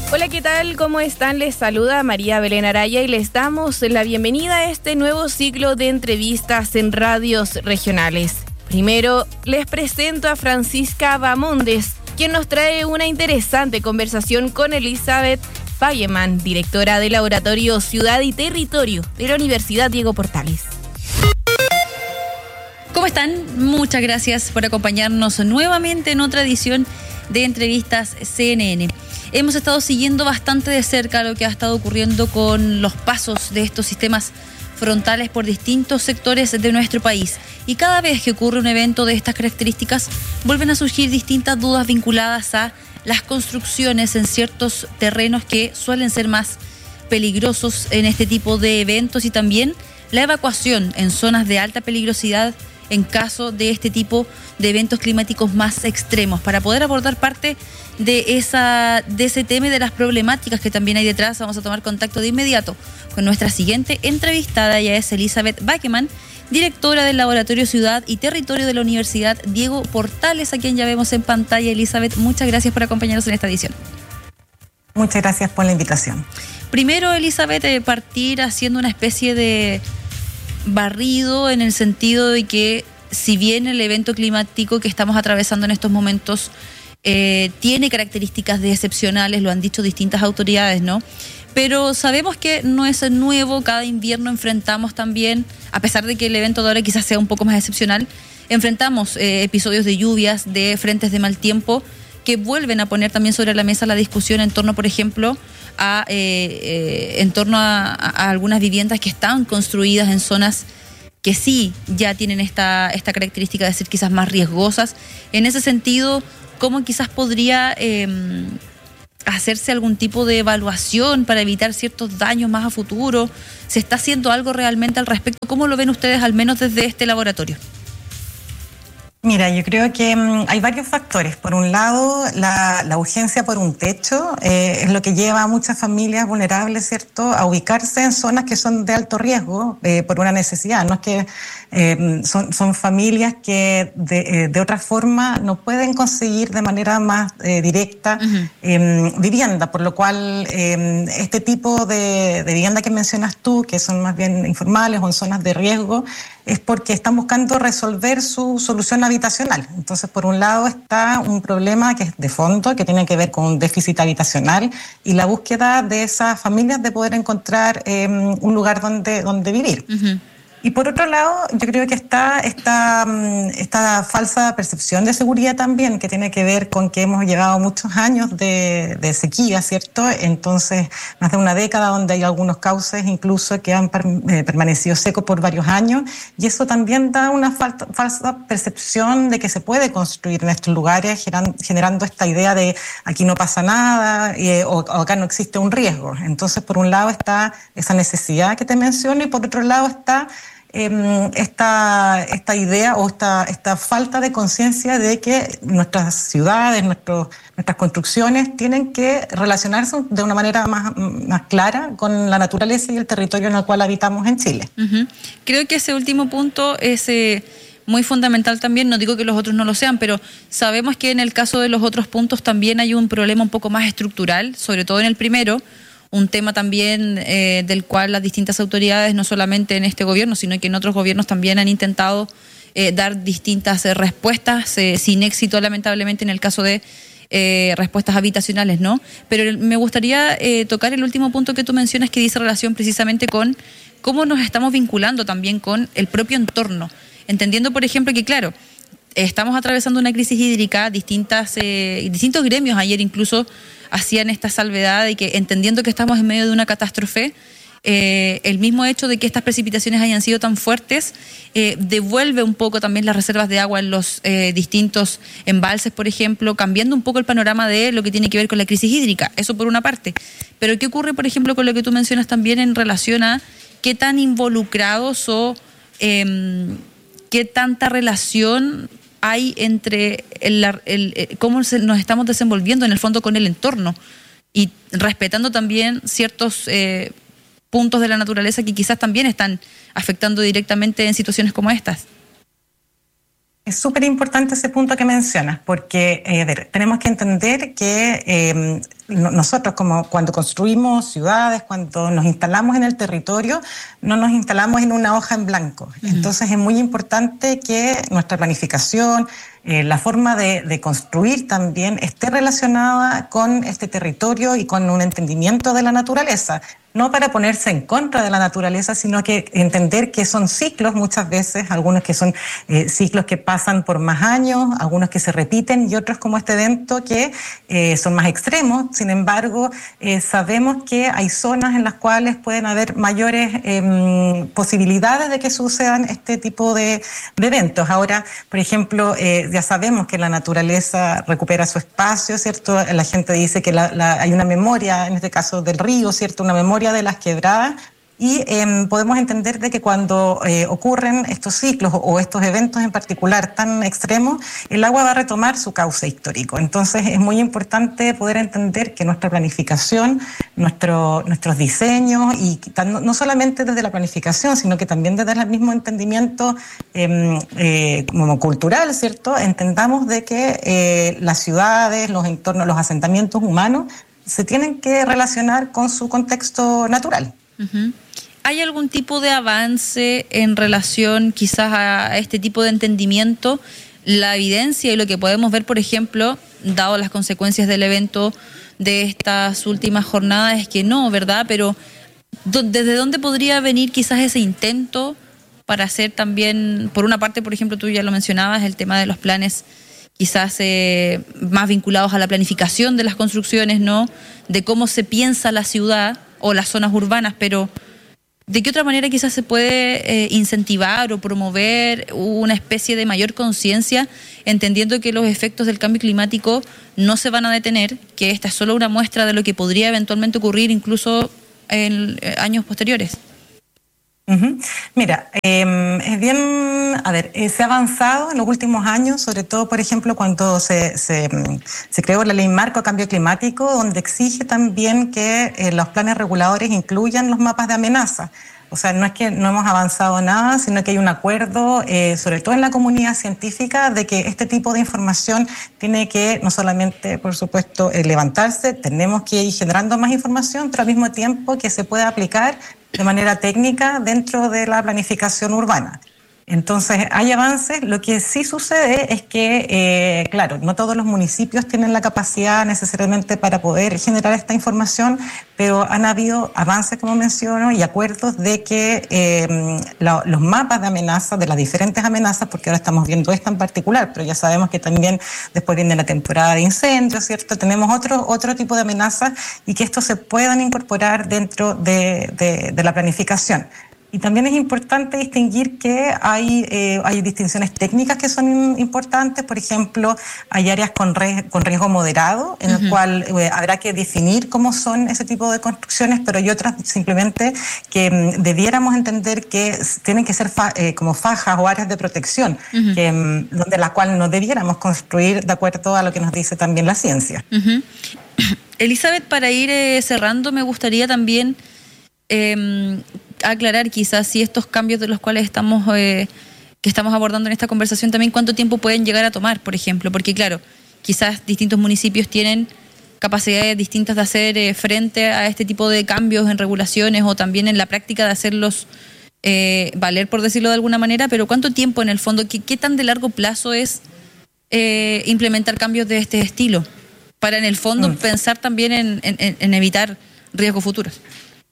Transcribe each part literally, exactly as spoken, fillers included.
Hola, ¿qué tal? ¿Cómo están? Les saluda María Belén Araya y les damos la bienvenida a este nuevo ciclo de entrevistas en radios regionales. Primero, les presento a Francisca Bamondes, quien nos trae una interesante conversación con Elizabeth Bageman, directora del Laboratorio Ciudad y Territorio de la Universidad Diego Portales. ¿Cómo están? Muchas gracias por acompañarnos nuevamente en otra edición de Entrevistas C N N. Hemos estado siguiendo bastante de cerca lo que ha estado ocurriendo con los pasos de estos sistemas frontales por distintos sectores de nuestro país. Y cada vez que ocurre un evento de estas características, vuelven a surgir distintas dudas vinculadas a las construcciones en ciertos terrenos que suelen ser más peligrosos en este tipo de eventos, y también la evacuación en zonas de alta peligrosidad en caso de este tipo de eventos climáticos más extremos. Para poder abordar parte de esa de ese tema y de las problemáticas que también hay detrás, vamos a tomar contacto de inmediato con nuestra siguiente entrevistada. Ella es Elizabeth Bageman, directora del Laboratorio Ciudad y Territorio de la Universidad Diego Portales, a quien ya vemos en pantalla. Elizabeth, muchas gracias por acompañarnos en esta edición. Muchas gracias por la invitación. Primero, Elizabeth, eh, partir haciendo una especie de barrido en el sentido de que, si bien el evento climático que estamos atravesando en estos momentos eh, tiene características de excepcionales, lo han dicho distintas autoridades, ¿no? Pero sabemos que no es nuevo. Cada invierno enfrentamos también, a pesar de que el evento de ahora quizás sea un poco más excepcional, enfrentamos eh, episodios de lluvias, de frentes de mal tiempo, que vuelven a poner también sobre la mesa la discusión en torno, por ejemplo, a eh, eh, en torno a, a algunas viviendas que están construidas en zonas que sí ya tienen esta, esta característica de ser quizás más riesgosas. En ese sentido, ¿cómo quizás podría eh, hacerse algún tipo de evaluación para evitar ciertos daños más a futuro? ¿Se está haciendo algo realmente al respecto? ¿Cómo lo ven ustedes, al menos desde este laboratorio? Mira, yo creo que um, hay varios factores. Por un lado, la, la urgencia por un techo eh, es lo que lleva a muchas familias vulnerables, ¿cierto?, a ubicarse en zonas que son de alto riesgo eh, por una necesidad. No es que eh, son, son familias que de, eh, de otra forma no pueden conseguir de manera más eh, directa uh-huh. eh, vivienda, por lo cual eh, este tipo de, de vivienda que mencionas tú, que son más bien informales o en zonas de riesgo, es porque están buscando resolver su solución habitacional. Entonces, por un lado está un problema que es de fondo, que tiene que ver con un déficit habitacional y la búsqueda de esas familias de poder encontrar eh, un lugar donde, donde vivir. Uh-huh. Y por otro lado, yo creo que está esta, esta falsa percepción de seguridad también, que tiene que ver con que hemos llevado muchos años de, de sequía, ¿cierto? Entonces, más de una década donde hay algunos cauces incluso que han per, eh, permanecido secos por varios años, y eso también da una falta, falsa percepción de que se puede construir en estos lugares, generando, generando esta idea de aquí no pasa nada eh, o, o acá no existe un riesgo. Entonces, por un lado está esa necesidad que te menciono y por otro lado está Esta, esta idea o esta, esta falta de conciencia de que nuestras ciudades, nuestros, nuestras construcciones tienen que relacionarse de una manera más, más clara con la naturaleza y el territorio en el cual habitamos en Chile. Uh-huh. Creo que ese último punto es eh, muy fundamental también. No digo que los otros no lo sean, pero sabemos que en el caso de los otros puntos también hay un problema un poco más estructural, sobre todo en el primero. Un tema también eh, del cual las distintas autoridades, no solamente en este gobierno, sino que en otros gobiernos también han intentado eh, dar distintas eh, respuestas, eh, sin éxito lamentablemente en el caso de eh, respuestas habitacionales, ¿no? Pero me gustaría eh, tocar el último punto que tú mencionas, que dice relación precisamente con cómo nos estamos vinculando también con el propio entorno. Entendiendo, por ejemplo, que claro, estamos atravesando una crisis hídrica, distintas, eh, distintos gremios ayer incluso hacían esta salvedad de que, entendiendo que estamos en medio de una catástrofe, eh, el mismo hecho de que estas precipitaciones hayan sido tan fuertes eh, devuelve un poco también las reservas de agua en los eh, distintos embalses, por ejemplo, cambiando un poco el panorama de lo que tiene que ver con la crisis hídrica. Eso por una parte. Pero ¿qué ocurre, por ejemplo, con lo que tú mencionas también en relación a qué tan involucrados o eh, qué tanta relación hay entre el, el, el, cómo se, nos estamos desenvolviendo en el fondo con el entorno y respetando también ciertos eh, puntos de la naturaleza que quizás también están afectando directamente en situaciones como estas? Es súper importante ese punto que mencionas, porque eh, a ver, tenemos que entender que eh, nosotros como cuando construimos ciudades, cuando nos instalamos en el territorio, no nos instalamos en una hoja en blanco. Uh-huh. Entonces es muy importante que nuestra planificación, eh, la forma de, de construir también esté relacionada con este territorio y con un entendimiento de la naturaleza. No para ponerse en contra de la naturaleza, sino que entender que son ciclos muchas veces, algunos que son eh, ciclos que pasan por más años, algunos que se repiten y otros como este evento que eh, son más extremos. Sin embargo, eh, sabemos que hay zonas en las cuales pueden haber mayores eh, posibilidades de que sucedan este tipo de, de eventos. Ahora, por ejemplo, eh, ya sabemos que la naturaleza recupera su espacio, ¿cierto? La gente dice que la, la, hay una memoria, en este caso del río, ¿cierto? Una memoria de las quebradas y eh, podemos entender de que cuando eh, ocurren estos ciclos o, o estos eventos en particular tan extremos, el agua va a retomar su cauce histórico. Entonces es muy importante poder entender que nuestra planificación, nuestro, nuestros diseños y no, no solamente desde la planificación, sino que también desde el mismo entendimiento eh, eh, como cultural, ¿cierto? Entendamos de que eh, las ciudades, los entornos, los asentamientos humanos se tienen que relacionar con su contexto natural. Uh-huh. ¿Hay algún tipo de avance en relación quizás a este tipo de entendimiento? La evidencia y lo que podemos ver, por ejemplo, dado las consecuencias del evento de estas últimas jornadas, es que no, ¿verdad? Pero ¿desde dónde podría venir quizás ese intento para hacer también, por una parte, por ejemplo, tú ya lo mencionabas, el tema de los planes quizás eh, más vinculados a la planificación de las construcciones, ¿no? De cómo se piensa la ciudad o las zonas urbanas, pero ¿de qué otra manera quizás se puede eh, incentivar o promover una especie de mayor conciencia, entendiendo que los efectos del cambio climático no se van a detener, que esta es solo una muestra de lo que podría eventualmente ocurrir incluso en eh, años posteriores? Uh-huh. Mira, eh, es bien, a ver, eh, se ha avanzado en los últimos años, sobre todo, por ejemplo, cuando se, se, se creó la Ley Marco a Cambio Climático, donde exige también que eh, los planes reguladores incluyan los mapas de amenaza. O sea, no es que no hemos avanzado nada, sino que hay un acuerdo, eh, sobre todo en la comunidad científica, de que este tipo de información tiene que no solamente, por supuesto, eh, levantarse, tenemos que ir generando más información, pero al mismo tiempo que se pueda aplicar de manera técnica dentro de la planificación urbana. Entonces, hay avances. Lo que sí sucede es que, eh, claro, no todos los municipios tienen la capacidad necesariamente para poder generar esta información, pero han habido avances, como menciono, y acuerdos de que eh, la, los mapas de amenazas, de las diferentes amenazas, porque ahora estamos viendo esta en particular, pero ya sabemos que también después viene la temporada de incendios, ¿cierto? Tenemos otro, otro tipo de amenazas y que estos se puedan incorporar dentro de, de, de la planificación. Y también es importante distinguir que hay, eh, hay distinciones técnicas que son importantes. Por ejemplo, hay áreas con, re, con riesgo moderado, en uh-huh. el cual eh, habrá que definir cómo son ese tipo de construcciones, pero hay otras simplemente que mm, debiéramos entender que tienen que ser fa, eh, como fajas o áreas de protección, uh-huh. que, mm, donde la cual no debiéramos construir de acuerdo a lo que nos dice también la ciencia. Uh-huh. Elizabeth, para ir eh, cerrando, me gustaría también Eh, aclarar quizás si estos cambios de los cuales estamos eh, que estamos abordando en esta conversación también cuánto tiempo pueden llegar a tomar, por ejemplo, porque claro, quizás distintos municipios tienen capacidades distintas de hacer eh, frente a este tipo de cambios en regulaciones o también en la práctica de hacerlos eh, valer, por decirlo de alguna manera, pero cuánto tiempo en el fondo, qué, qué tan de largo plazo es eh, implementar cambios de este estilo para en el fondo mm. pensar también en, en, en evitar riesgos futuros.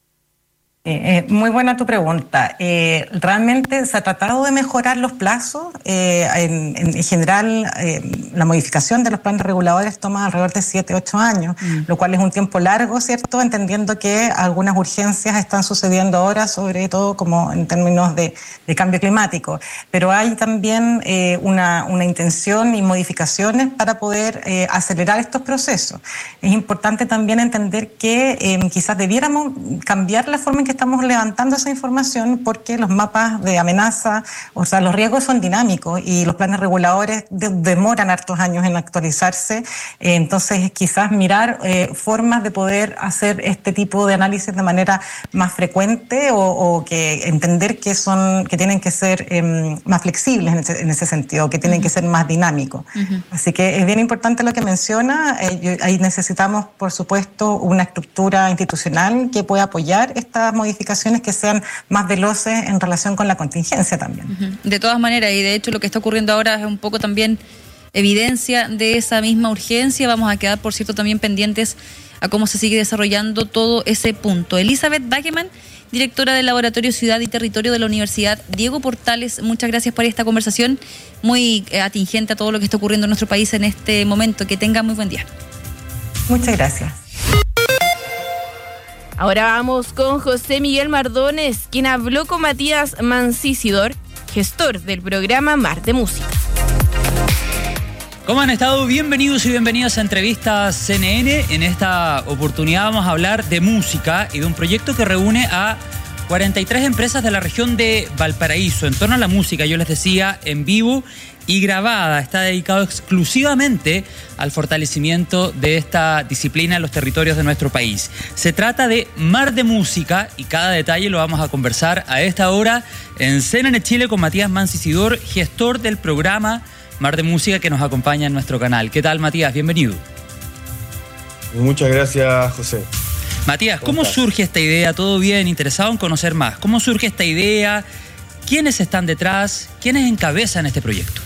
Eh, muy buena tu pregunta. Eh, realmente se ha tratado de mejorar los plazos. Eh, en, en general, eh, la modificación de los planes reguladores toma alrededor de siete, ocho años, mm. lo cual es un tiempo largo, ¿cierto? Entendiendo que algunas urgencias están sucediendo ahora, sobre todo como en términos de, de cambio climático. Pero hay también eh, una, una intención y modificaciones para poder eh, acelerar estos procesos. Es importante también entender que eh, quizás debiéramos cambiar la forma en que estamos levantando esa información porque los mapas de amenaza, o sea, los riesgos son dinámicos y los planes reguladores de, demoran hartos años en actualizarse. Eh, entonces, quizás mirar eh, formas de poder hacer este tipo de análisis de manera más frecuente o, o que entender que son que tienen que ser eh, más flexibles en ese, en ese sentido, que tienen uh-huh. que ser más dinámicos. Uh-huh. Así que es bien importante lo que menciona. Eh, yo, ahí necesitamos, por supuesto, una estructura institucional que pueda apoyar estas modificaciones que sean más veloces en relación con la contingencia también. Uh-huh. De todas maneras, y de hecho lo que está ocurriendo ahora es un poco también evidencia de esa misma urgencia. Vamos a quedar, por cierto, también pendientes a cómo se sigue desarrollando todo ese punto. Elizabeth Backeman, directora del Laboratorio Ciudad y Territorio de la Universidad Diego Portales, muchas gracias por esta conversación muy eh, atingente a todo lo que está ocurriendo en nuestro país en este momento. Que tenga muy buen día. Muchas gracias. Ahora vamos con José Miguel Mardones, quien habló con Matías Mancisidor, gestor del programa Mar de Música. ¿Cómo han estado? Bienvenidos y bienvenidas a Entrevistas C N N. En esta oportunidad vamos a hablar de música y de un proyecto que reúne a cuarenta y tres empresas de la región de Valparaíso en torno a la música, yo les decía, en vivo y grabada. Está dedicado exclusivamente al fortalecimiento de esta disciplina en los territorios de nuestro país. Se trata de Mar de Música y cada detalle lo vamos a conversar a esta hora en C N N Chile con Matías Mancisidor, gestor del programa Mar de Música, que nos acompaña en nuestro canal. ¿Qué tal, Matías? Bienvenido. Muchas gracias, José. Matías, ¿cómo, ¿cómo surge esta idea? Todo bien, interesado en conocer más. ¿Cómo surge esta idea? ¿Quiénes están detrás? ¿Quiénes encabezan este proyecto?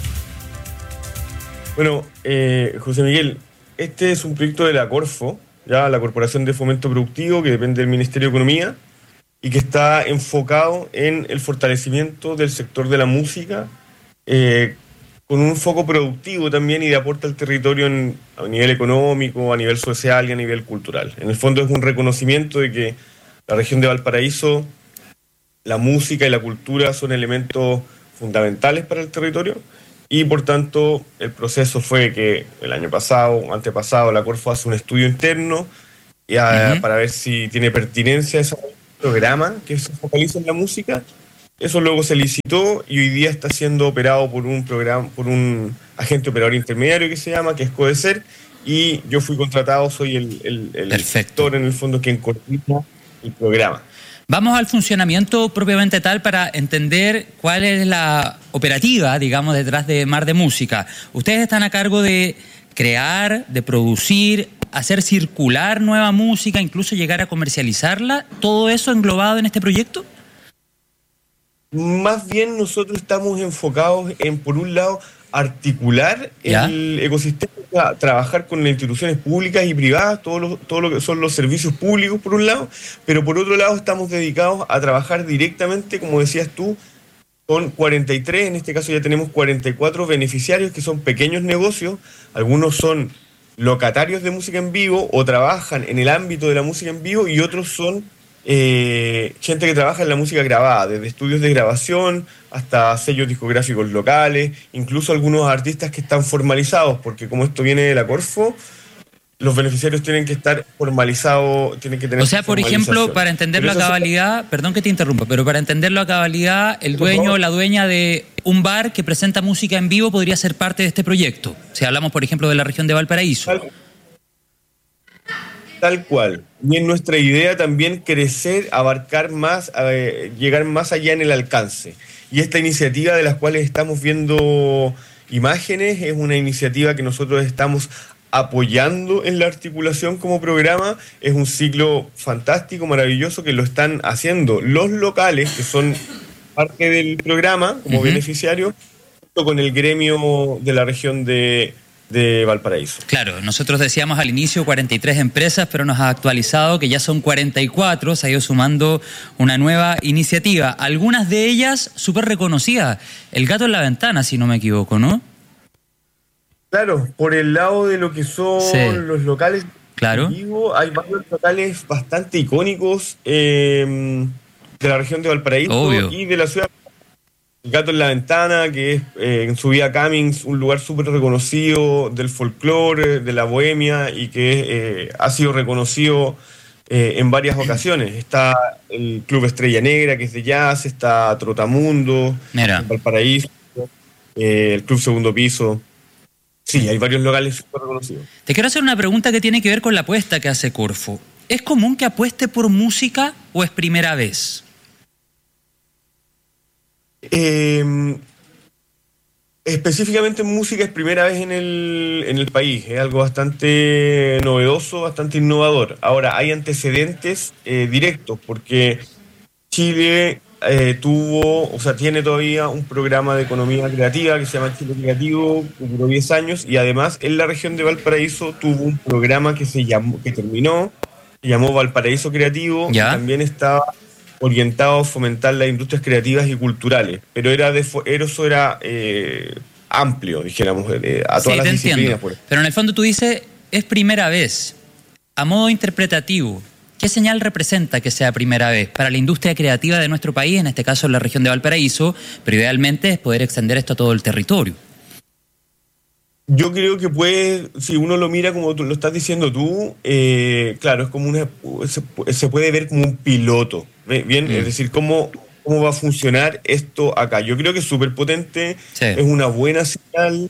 Bueno, eh, José Miguel, este es un proyecto de la Corfo, ya la Corporación de Fomento Productivo, que depende del Ministerio de Economía, y que está enfocado en el fortalecimiento del sector de la música, eh, con un foco productivo también y de aporte al territorio en, a nivel económico, a nivel social y a nivel cultural. En el fondo es un reconocimiento de que la región de Valparaíso, la música y la cultura son elementos fundamentales para el territorio y por tanto el proceso fue que el año pasado o antepasado la Corfo hace un estudio interno y a, uh-huh. para ver si tiene pertinencia ese programa que se focaliza en la música. Eso luego se licitó y hoy día está siendo operado por un programa, por un agente operador intermediario que se llama, que es Codecer, y yo fui contratado, soy el, el, el sector en el fondo quien coordina el programa. Vamos al funcionamiento propiamente tal para entender cuál es la operativa, digamos, detrás de Mar de Música. Ustedes están a cargo de crear, de producir, hacer circular nueva música, incluso llegar a comercializarla, ¿todo eso englobado en este proyecto? Más bien nosotros estamos enfocados en, por un lado, articular ¿Ya? el ecosistema, trabajar con las instituciones públicas y privadas, todo lo, todo lo que son los servicios públicos por un lado, pero por otro lado estamos dedicados a trabajar directamente, como decías tú, con cuarenta y tres, en este caso ya tenemos cuarenta y cuatro beneficiarios que son pequeños negocios, algunos son locatarios de música en vivo o trabajan en el ámbito de la música en vivo y otros son Eh, gente que trabaja en la música grabada, desde estudios de grabación hasta sellos discográficos locales, incluso algunos artistas que están formalizados, porque como esto viene de la Corfo, los beneficiarios tienen que estar formalizados, tienen que tener. O sea, por ejemplo, para entenderlo a cabalidad, perdón que te interrumpa, pero para entenderlo a cabalidad, el dueño o la dueña de un bar que presenta música en vivo podría ser parte de este proyecto, si hablamos, por ejemplo, de la región de Valparaíso. Tal, Tal cual. Y en nuestra idea también crecer, abarcar más, eh, llegar más allá en el alcance. Y esta iniciativa de las cuales estamos viendo imágenes es una iniciativa que nosotros estamos apoyando en la articulación como programa. Es un ciclo fantástico, maravilloso, que lo están haciendo los locales, que son parte del programa como uh-huh. beneficiarios, junto con el gremio de la región de de Valparaíso. Claro, nosotros decíamos al inicio cuarenta y tres empresas, pero nos ha actualizado que ya son cuarenta y cuatro, se ha ido sumando una nueva iniciativa, algunas de ellas súper reconocidas. El Gato en la Ventana, si no me equivoco, ¿no? Claro, por el lado de lo que son sí. los locales, claro. Digo, hay varios locales bastante icónicos eh, de la región de Valparaíso Obvio. y de la ciudad. El Gato en la Ventana, que es eh, en Subida Cummings, un lugar súper reconocido del folclore, de la bohemia, y que eh, ha sido reconocido eh, en varias ocasiones. Está el Club Estrella Negra, que es de jazz, está Trotamundo, Mira. Valparaíso, eh, el Club Segundo Piso. Sí, hay varios locales súper reconocidos. Te quiero hacer una pregunta que tiene que ver con la apuesta que hace Corfo. ¿Es común que apueste por música o es primera vez? Eh, específicamente música es primera vez en el, en el país, es algo bastante novedoso, bastante innovador. Ahora, hay antecedentes eh, directos, porque Chile eh, tuvo, o sea, tiene todavía un programa de economía creativa que se llama Chile Creativo, que duró diez años, y además en la región de Valparaíso tuvo un programa que se llamó, que terminó, se llamó Valparaíso Creativo, ¿Ya? que también estaba orientado a fomentar las industrias creativas y culturales, pero era de, eso era eh, amplio, dijéramos, eh, a todas Sí, las te disciplinas. entiendo. Por Pero en el fondo tú dices, es primera vez. A modo interpretativo, ¿qué señal representa que sea primera vez para la industria creativa de nuestro país, en este caso en la región de Valparaíso, pero idealmente es poder extender esto a todo el territorio? Yo creo que puede, si uno lo mira como tú, lo estás diciendo tú, eh, claro, es como una, se, se puede ver como un piloto, ¿bien? Mm. Es decir, cómo, cómo va a funcionar esto acá. Yo creo que es súper potente, sí. Es una buena señal.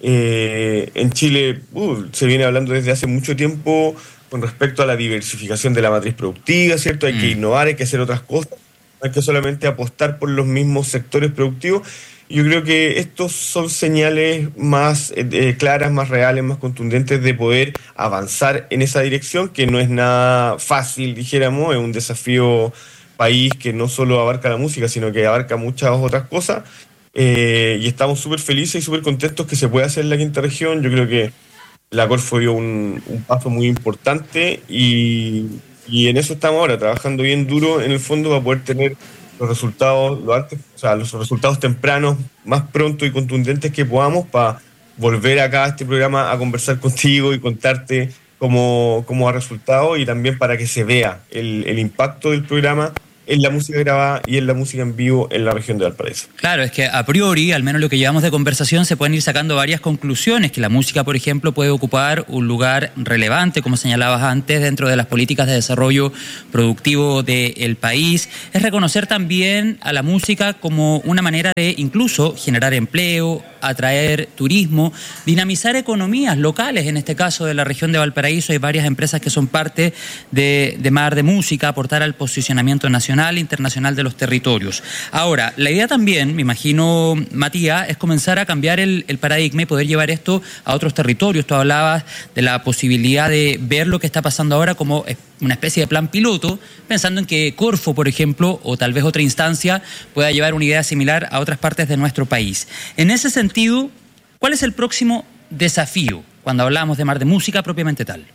Eh, en Chile uh, se viene hablando desde hace mucho tiempo con respecto a la diversificación de la matriz productiva, ¿cierto? Hay mm. que innovar, hay que hacer otras cosas, no hay que solamente apostar por los mismos sectores productivos. Yo creo que estos son señales más eh, claras, más reales, más contundentes de poder avanzar en esa dirección, que no es nada fácil, dijéramos, es un desafío país que no solo abarca la música, sino que abarca muchas otras cosas, eh, y estamos súper felices y súper contentos que se pueda hacer en la quinta región. Yo creo que la Corfo dio un, un paso muy importante y, y en eso estamos ahora, trabajando bien duro en el fondo para poder tener los resultados lo antes, o sea, los resultados tempranos, más pronto y contundentes que podamos, para volver acá a este programa a conversar contigo y contarte cómo, cómo ha resultado, y también para que se vea el, el impacto del programa en la música grabada y en la música en vivo en la región de Valparaíso. Claro, es que a priori, al menos lo que llevamos de conversación, se pueden ir sacando varias conclusiones, que la música, por ejemplo, puede ocupar un lugar relevante, como señalabas antes, dentro de las políticas de desarrollo productivo del país. Es reconocer también a la música como una manera de incluso generar empleo, atraer turismo, dinamizar economías locales, en este caso de la región de Valparaíso. Hay varias empresas que son parte de, de Mar de Música, aportar al posicionamiento nacional e internacional de los territorios. Ahora, la idea también, me imagino, Matías, es comenzar a cambiar el, el paradigma y poder llevar esto a otros territorios. Tú hablabas de la posibilidad de ver lo que está pasando ahora como una especie de plan piloto, pensando en que Corfo, por ejemplo, o tal vez otra instancia, pueda llevar una idea similar a otras partes de nuestro país. En ese sentido, ¿cuál es el próximo desafío cuando hablamos de Mar de Música propiamente tal?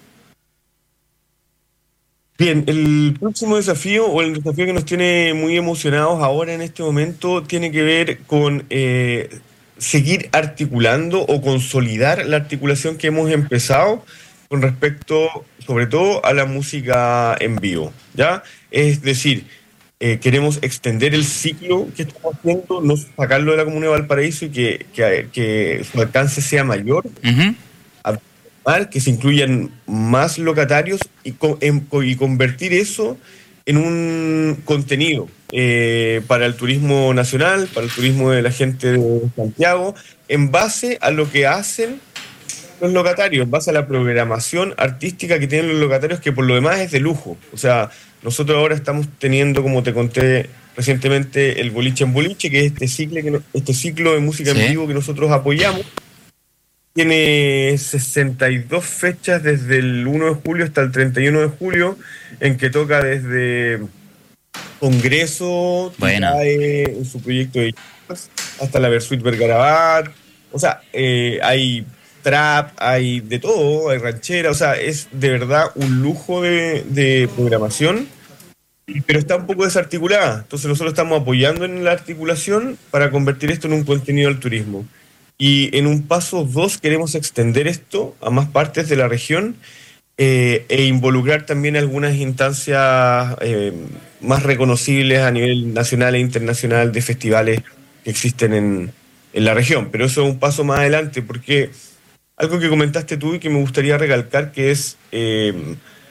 Bien, el próximo desafío, o el desafío que nos tiene muy emocionados ahora en este momento, tiene que ver con eh, seguir articulando o consolidar la articulación que hemos empezado con respecto, sobre todo, a la música en vivo, ¿ya? Es decir, eh, queremos extender el ciclo que estamos haciendo, no sacarlo de la Comuna de Valparaíso y que, que, que su alcance sea mayor. Uh-huh. Que se incluyan más locatarios y, con, en, y convertir eso en un contenido eh, para el turismo nacional, para el turismo de la gente de Santiago, en base a lo que hacen los locatarios, en base a la programación artística que tienen los locatarios, que por lo demás es de lujo. O sea, nosotros ahora estamos teniendo, como te conté recientemente, el Boliche en Boliche, que es este ciclo, que no, este ciclo de música ¿Sí? en vivo que nosotros apoyamos. Tiene sesenta y dos fechas desde el uno de julio hasta el treinta y uno de julio, en que toca desde Congreso, bueno. Ticae, en su proyecto de hasta la Versuit Vergarabat. O sea, eh, hay trap, hay de todo, hay ranchera. O sea, es de verdad un lujo de, de programación, pero está un poco desarticulada. Entonces nosotros estamos apoyando en la articulación para convertir esto en un contenido del turismo. Y en un paso dos queremos extender esto a más partes de la región eh, e involucrar también algunas instancias eh, más reconocibles a nivel nacional e internacional de festivales que existen en, en la región. Pero eso es un paso más adelante, porque algo que comentaste tú y que me gustaría recalcar, que es eh,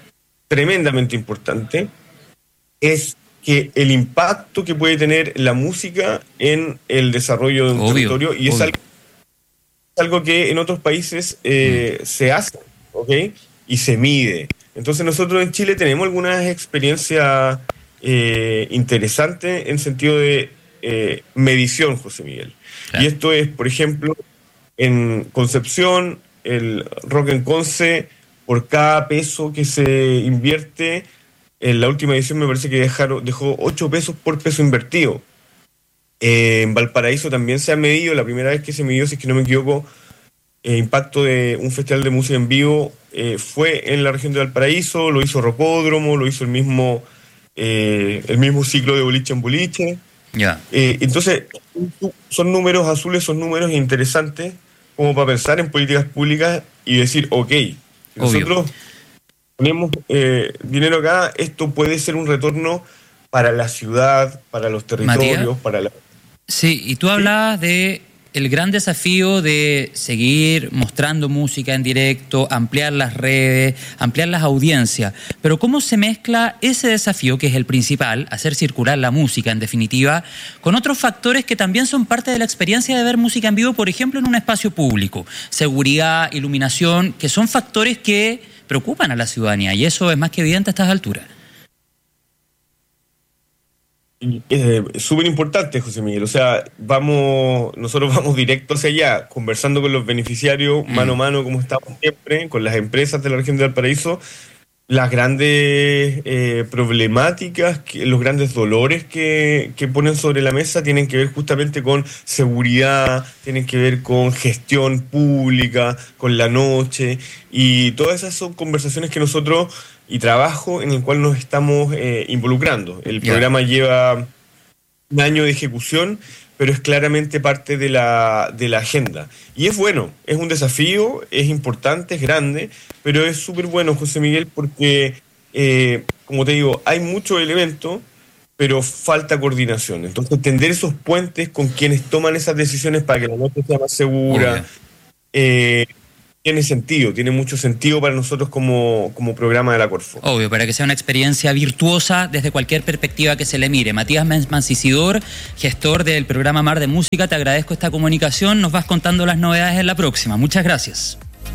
tremendamente importante es que el impacto que puede tener la música en el desarrollo de un obvio, territorio, y es algo, algo que en otros países eh, mm. se hace, ¿ok? Y se mide. Entonces nosotros en Chile tenemos algunas experiencias eh, interesantes en sentido de eh, medición, José Miguel. Claro. Y esto es, por ejemplo, en Concepción, el Rock en Conce, por cada peso que se invierte, en la última edición me parece que dejaron, dejó ocho pesos por peso invertido. Eh, en Valparaíso también se ha medido, la primera vez que se midió, si es que no me equivoco, el impacto de un festival de música en vivo eh, fue en la región de Valparaíso, lo hizo Rocódromo, lo hizo el mismo, eh, el mismo ciclo de boliche en boliche. Yeah. Eh, entonces, son números azules, son números interesantes como para pensar en políticas públicas y decir, ok, nosotros ponemos eh, dinero acá, esto puede ser un retorno para la ciudad, para los territorios, Matías, para la... Sí, y tú hablabas de el gran desafío de seguir mostrando música en directo, ampliar las redes, ampliar las audiencias. Pero ¿cómo se mezcla ese desafío, que es el principal, hacer circular la música en definitiva, con otros factores que también son parte de la experiencia de ver música en vivo, por ejemplo, en un espacio público? Seguridad, iluminación, que son factores que preocupan a la ciudadanía, y eso es más que evidente a estas alturas. Es súper importante, José Miguel. O sea, vamos, nosotros vamos directo hacia allá, conversando con los beneficiarios, mm. mano a mano, como estamos siempre, con las empresas de la región de Valparaíso, las grandes eh, problemáticas, que, los grandes dolores que, que ponen sobre la mesa tienen que ver justamente con seguridad, tienen que ver con gestión pública, con la noche, y todas esas son conversaciones que nosotros, y trabajo en el cual nos estamos eh, involucrando. El yeah. programa lleva un año de ejecución, pero es claramente parte de la, de la agenda. Y es bueno, es un desafío, es importante, es grande, pero es súper bueno, José Miguel, porque, eh, como te digo, hay muchos elementos, pero falta coordinación. Entonces, tender esos puentes con quienes toman esas decisiones para que la noche sea más segura, eh, tiene sentido, tiene mucho sentido para nosotros como, como programa de la Corfo. Obvio, para que sea una experiencia virtuosa desde cualquier perspectiva que se le mire. Matías Mancisidor, gestor del programa Mar de Música, te agradezco esta comunicación, nos vas contando las novedades en la próxima. Muchas gracias.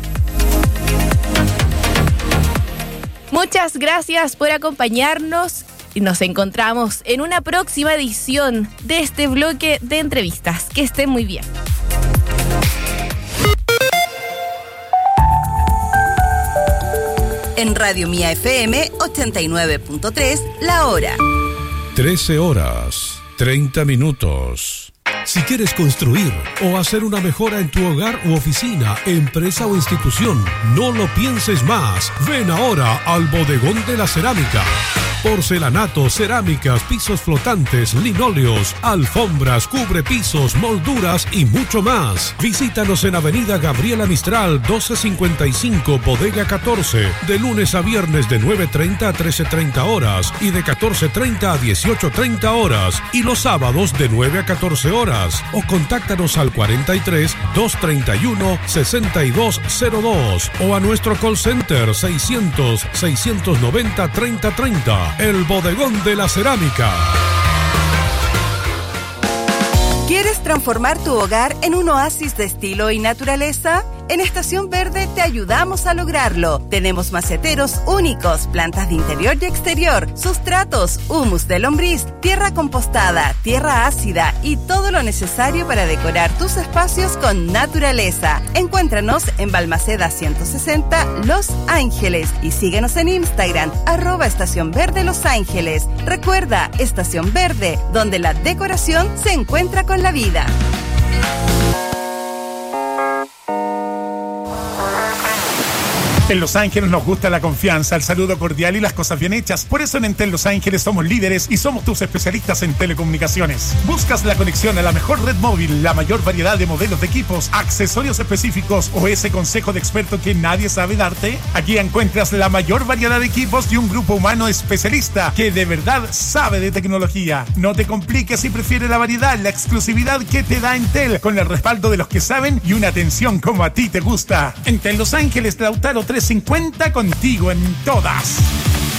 Muchas gracias por acompañarnos y nos encontramos en una próxima edición de este bloque de entrevistas. Que estén muy bien. En Radio Mía F M ochenta y nueve punto tres, la hora. trece horas, treinta minutos. Si quieres construir o hacer una mejora en tu hogar u oficina, empresa o institución, no lo pienses más. Ven ahora al Bodegón de la Cerámica. Porcelanato, cerámicas, pisos flotantes, linóleos, alfombras, cubrepisos, molduras y mucho más. Visítanos en Avenida Gabriela Mistral, doce cincuenta y cinco, Bodega catorce, de lunes a viernes de nueve treinta a trece treinta horas y de catorce treinta a dieciocho treinta horas, y los sábados de nueve a catorce horas. O contáctanos al cuarenta y tres, doscientos treinta y uno, sesenta y dos cero dos o a nuestro call center seiscientos, seiscientos noventa, treinta treinta. El Bodegón de la Cerámica. ¿Quieres transformar tu hogar en un oasis de estilo y naturaleza? En Estación Verde te ayudamos a lograrlo. Tenemos maceteros únicos, plantas de interior y exterior, sustratos, humus de lombriz, tierra compostada, tierra ácida y todo lo necesario para decorar tus espacios con naturaleza. Encuéntranos en Balmaceda ciento sesenta, Los Ángeles, y síguenos en Instagram, arroba Estación Verde Los Ángeles. Recuerda, Estación Verde, donde la decoración se encuentra con la vida. En Los Ángeles nos gusta la confianza, el saludo cordial y las cosas bien hechas. Por eso en Entel Los Ángeles somos líderes y somos tus especialistas en telecomunicaciones. ¿Buscas la conexión a la mejor red móvil, la mayor variedad de modelos de equipos, accesorios específicos o ese consejo de experto que nadie sabe darte? Aquí encuentras la mayor variedad de equipos y un grupo humano especialista que de verdad sabe de tecnología. No te compliques y prefiere la variedad, la exclusividad que te da Entel, con el respaldo de los que saben y una atención como a ti te gusta. Entel Los Ángeles, Lautaro trescientos cincuenta, contigo en todas.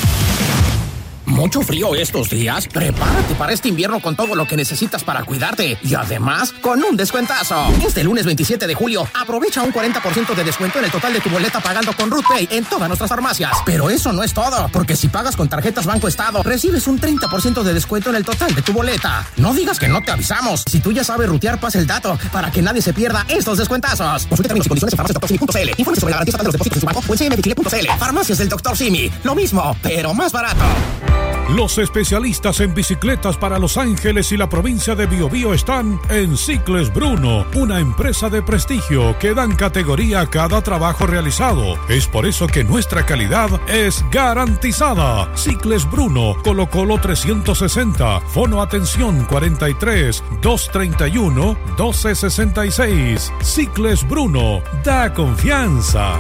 Mucho frío estos días. Prepárate para este invierno con todo lo que necesitas para cuidarte. Y además, con un descuentazo. Este lunes veintisiete de julio, aprovecha un cuarenta por ciento de descuento en el total de tu boleta pagando con Ruth Pay en todas nuestras farmacias. Pero eso no es todo, porque si pagas con tarjetas Banco Estado, recibes un treinta por ciento de descuento en el total de tu boleta. No digas que no te avisamos. Si tú ya sabes rutear, pasa el dato para que nadie se pierda estos descuentazos. Consulta términos y condiciones en farmacias doctor simi punto c l. Infórmese sobre la garantía de los depósitos en su banco o en c m de chile punto c l. Farmacias del doctor Simi. Lo mismo, pero más barato. Los especialistas en bicicletas para Los Ángeles y la provincia de Biobío están en Cicles Bruno, una empresa de prestigio que dan categoría a cada trabajo realizado. Es por eso que nuestra calidad es garantizada. Cicles Bruno, Colo Colo trescientos sesenta, Fono Atención cuarenta y tres, doscientos treinta y uno, doce sesenta y seis. Cicles Bruno, da confianza.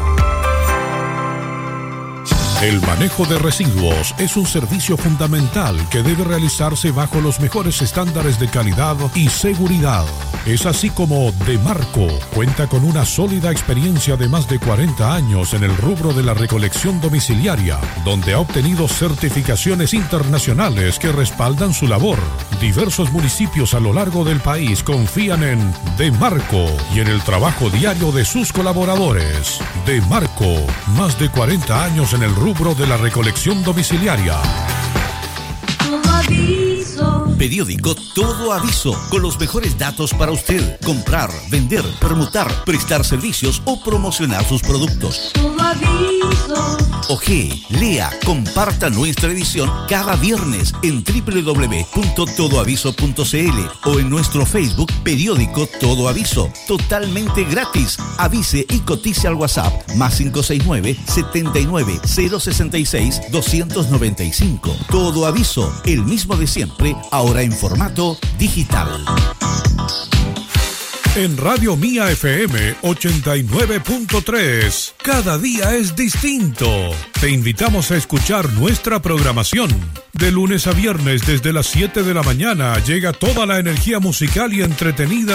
El manejo de residuos es un servicio fundamental que debe realizarse bajo los mejores estándares de calidad y seguridad. Es así como Demarco cuenta con una sólida experiencia de más de cuarenta años en el rubro de la recolección domiciliaria, donde ha obtenido certificaciones internacionales que respaldan su labor. Diversos municipios a lo largo del país confían en Demarco y en el trabajo diario de sus colaboradores. Demarco, más de cuarenta años en el rubro rubro de la recolección domiciliaria. Todo aviso. Periódico Todo Aviso, con los mejores datos para usted. Comprar, vender, permutar, prestar servicios o promocionar sus productos. Todo Aviso. Oje, lea, comparta nuestra edición cada viernes en doble u doble u doble u punto todo aviso punto c l o en nuestro Facebook Periódico Todo Aviso. Totalmente gratis. Avise y cotice al WhatsApp más cinco seis nueve, setenta y nueve, cero sesenta y seis, doscientos noventa y cinco. Todo Aviso, el mismo de siempre, ahora en formato digital. En Radio Mía F M ochenta y nueve punto tres, cada día es distinto. Te invitamos a escuchar nuestra programación. De lunes a viernes desde las siete de la mañana llega toda la energía musical y entretenida